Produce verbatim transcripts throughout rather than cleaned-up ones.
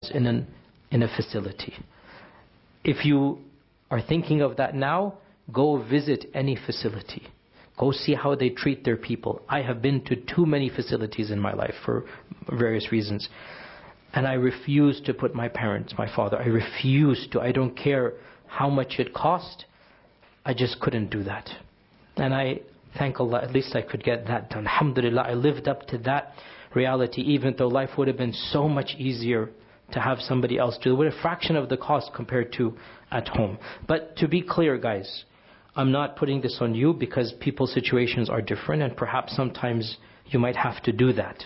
in an in a facility. If you are thinking of that now, go visit any facility. Go see how they treat their people. I have been to too many facilities in my life for various reasons. And I refuse to put my parents, my father, I refuse to. I don't care how much it cost. I just couldn't do that. And I thank Allah, at least I could get that done. Alhamdulillah, I lived up to that reality, even though life would have been so much easier to have somebody else do it with a fraction of the cost compared to at home. But to be clear, guys, I'm not putting this on you because people's situations are different and perhaps sometimes you might have to do that.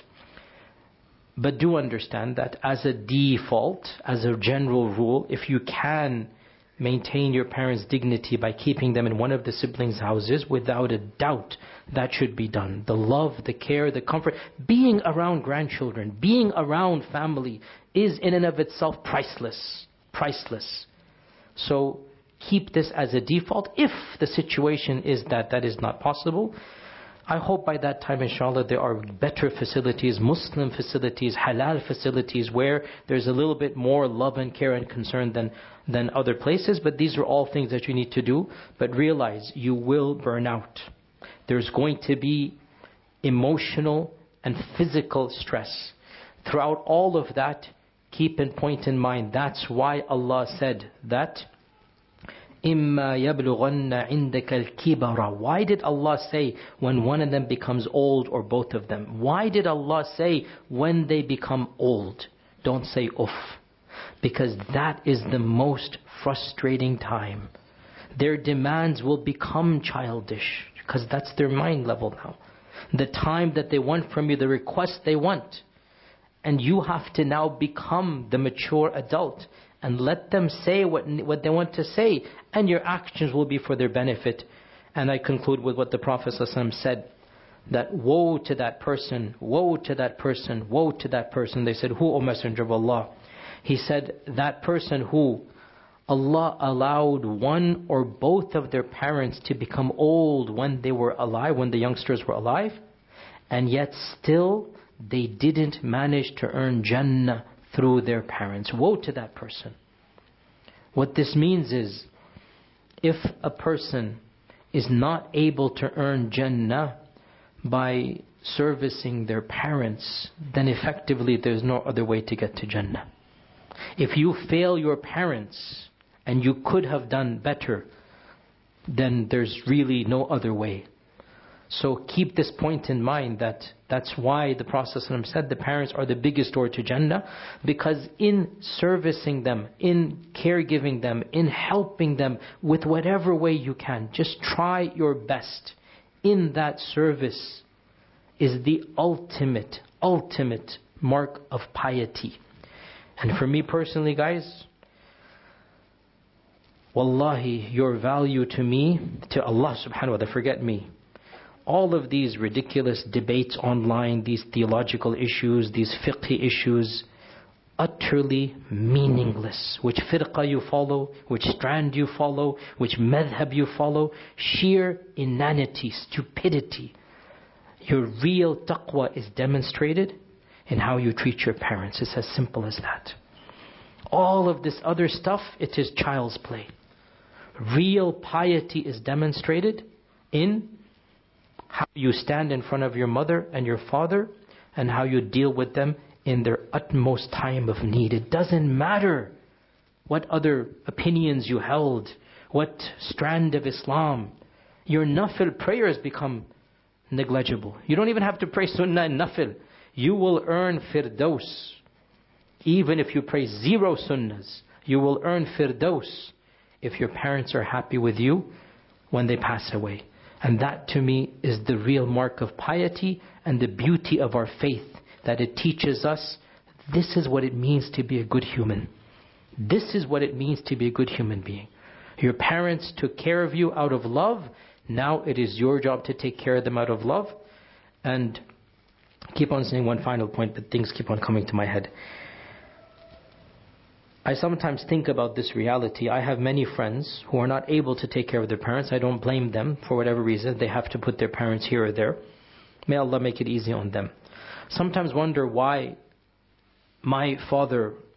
But do understand that as a default, as a general rule, if you can maintain your parents' dignity by keeping them in one of the siblings' houses, without a doubt, that should be done. The love, the care, the comfort, being around grandchildren, being around family is in and of itself priceless. Priceless. So keep this as a default. If the situation is that that is not possible, I hope by that time, inshallah, there are better facilities, Muslim facilities, halal facilities, where there's a little bit more love and care and concern than, than other places. But these are all things that you need to do. But realize you will burn out. There's going to be emotional and physical stress. Throughout all of that, keep and point in mind, that's why Allah said that, إِمَّا يَبْلُغَنَّ عِنْدَكَ الْكِبَرَ. Why did Allah say when one of them becomes old or both of them? Why did Allah say when they become old? Don't say uff. Because that is the most frustrating time. Their demands will become childish because that's their mind level now. The time that they want from you, the request they want. And you have to now become the mature adult and let them say what, what they want to say, and your actions will be for their benefit. And I conclude with what the Prophet ﷺ said, that woe to that person, woe to that person, woe to that person. They said, who, O Messenger of Allah? He said, that person who Allah allowed one or both of their parents to become old when they were alive, when the youngsters were alive, and yet still they didn't manage to earn Jannah through their parents. Woe to that person. What this means is, if a person is not able to earn Jannah by servicing their parents, then effectively there's no other way to get to Jannah. If you fail your parents and you could have done better, then there's really no other way. So keep this point in mind, that that's why the Prophet ﷺ said the parents are the biggest door to Jannah, because in servicing them, in caregiving them, in helping them with whatever way you can, just try your best. In that service is the ultimate, ultimate mark of piety. And for me personally, guys, wallahi, your value to me, to Allah subhanahu wa ta'ala, forget me. All of these ridiculous debates online, these theological issues, these fiqh issues, utterly meaningless. Which firqa you follow, which strand you follow, which madhab you follow, sheer inanity, stupidity. Your real taqwa is demonstrated in how you treat your parents. It's as simple as that. All of this other stuff, it is child's play. Real piety is demonstrated in how you stand in front of your mother and your father, and how you deal with them in their utmost time of need. It doesn't matter what other opinions you held, what strand of Islam. Your nafil prayers become negligible. You don't even have to pray sunnah and nafil. You will earn firdaus. Even if you pray zero sunnahs, you will earn firdaus if your parents are happy with you when they pass away. And that to me is the real mark of piety and the beauty of our faith, that it teaches us this is what it means to be a good human. This is what it means to be a good human being. Your parents took care of you out of love. Now it is your job to take care of them out of love. And keep on saying one final point, but things keep on coming to my head. I sometimes think about this reality. I have many friends who are not able to take care of their parents. I don't blame them for whatever reason. They have to put their parents here or there. May Allah make it easy on them. Sometimes wonder why my father